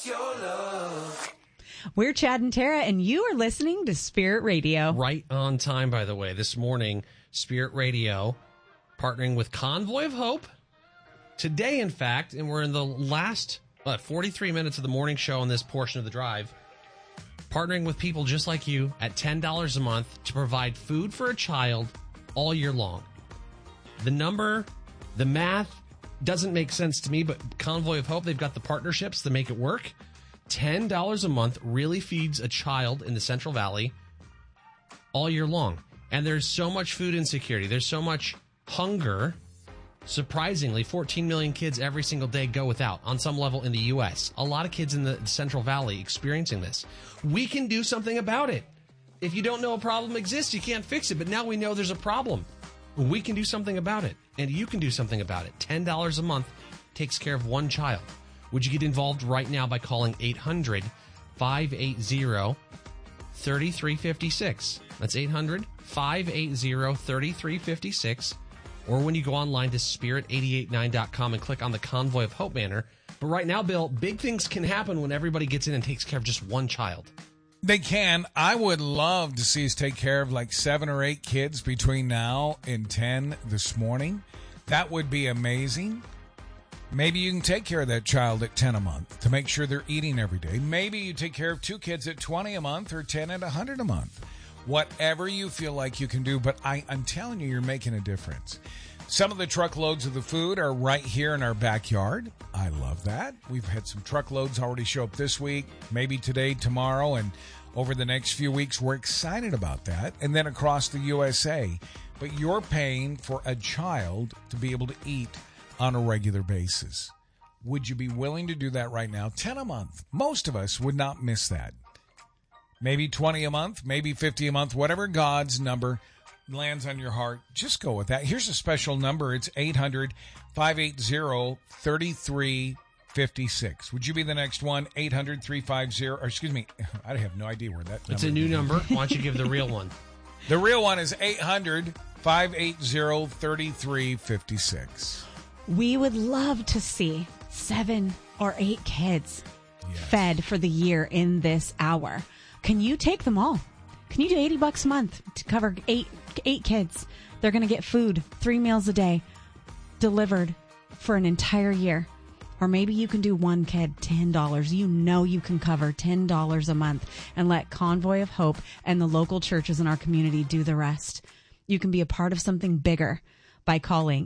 We're Chad and Tara, and you are listening to Spirit Radio. Right on time, by the way. This morning, Spirit Radio partnering with Convoy of Hope. Today, in fact, and we're in the last 43 minutes of the morning show on this portion of the drive, partnering with people just like you at $10 a month to provide food for a child all year long. The number, the math doesn't make sense to me, but Convoy of Hope, they've got the partnerships that make it work. $10 a month really feeds a child in the Central Valley all year long. And there's so much food insecurity. There's so much hunger. Surprisingly, 14 million kids every single day go without on some level in the U.S. A lot of kids in the Central Valley experiencing this. We can do something about it. If you don't know a problem exists, you can't fix it. But now we know there's a problem. We can do something about it. And you can do something about it. $10 a month takes care of one child. Would you get involved right now by calling 800-580-3356? That's 800-580-3356. Or when you go online to spirit889.com and click on the Convoy of Hope banner. But right now, Bill, big things can happen when everybody gets in and takes care of just one child. They can. I would love to see us take care of like 7 or 8 kids between now and 10 this morning. That would be amazing. Maybe you can take care of that child at 10 a month to make sure they're eating every day. Maybe you take care of 2 kids at 20 a month or 10 at 100 a month. Whatever you feel like you can do, but I'm telling you, you're making a difference. Some of the truckloads of the food are right here in our backyard. I love that. We've had some truckloads already show up this week, maybe today, tomorrow, and over the next few weeks. We're excited about that. And then across the USA. But you're paying for a child to be able to eat on a regular basis. Would you be willing to do that right now? 10 a month. Most of us would not miss that. Maybe 20 a month, maybe 50 a month, whatever God's number lands on your heart, just go with that. Here's a special number. It's 800-580-3356. Would you be the next one? 800-350, or excuse me, I have no idea where that number is. It's a new number. Why don't you give the real one? The real one is 800-580-3356. We would love to see 7 or 8 kids fed for the year in this hour. Can you take them all? Can you do $80 a month to cover eight kids? They're going to get food, 3 meals a day, delivered for an entire year. Or maybe you can do one kid, $10. You know you can cover $10 a month and let Convoy of Hope and the local churches in our community do the rest. You can be a part of something bigger by calling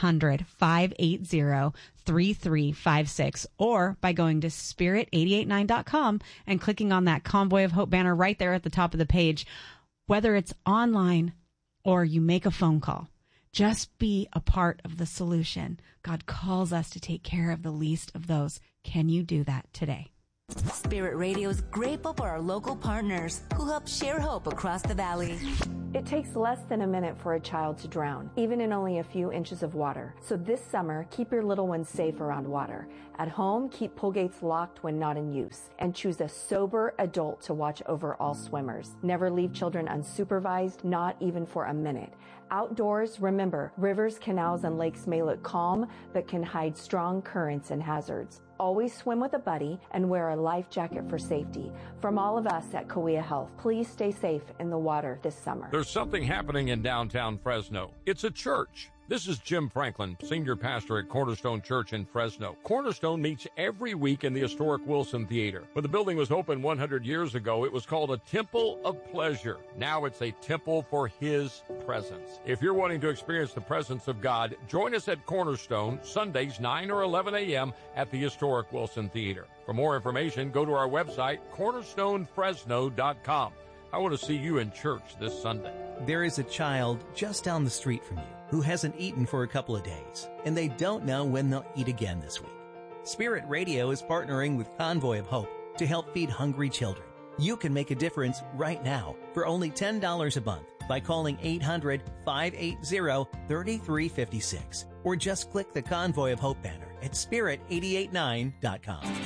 800-580-3356 or by going to spirit889.com and clicking on that Convoy of Hope banner right there at the top of the page. Whether it's online or you make a phone call, just be a part of the solution. God calls us to take care of the least of those. Can you do that today? Spirit Radio is grateful for our local partners who help share hope across the valley. It takes less than a minute for a child to drown, even in only a few inches of water. So this summer, keep your little ones safe around water. At home, keep pool gates locked when not in use, and choose a sober adult to watch over all swimmers. Never leave children unsupervised, not even for a minute. Outdoors, remember, rivers, canals, and lakes may look calm, but can hide strong currents and hazards. Always swim with a buddy and wear a life jacket for safety. From all of us at Cahuilla Health, please stay safe in the water this summer. There's something happening in downtown Fresno. It's a church. This is Jim Franklin, senior pastor at Cornerstone Church in Fresno. Cornerstone meets every week in the historic Wilson Theater. When the building was opened 100 years ago, it was called a Temple of Pleasure. Now it's a temple for His presence. If you're wanting to experience the presence of God, join us at Cornerstone, Sundays 9 or 11 a.m. at the historic Wilson Theater. For more information, go to our website, cornerstonefresno.com. I want to see you in church this Sunday. There is a child just down the street from you who hasn't eaten for a couple of days, and they don't know when they'll eat again this week. Spirit Radio is partnering with Convoy of Hope to help feed hungry children. You can make a difference right now for only $10 a month by calling 800-580-3356 or just click the Convoy of Hope banner at spirit889.com.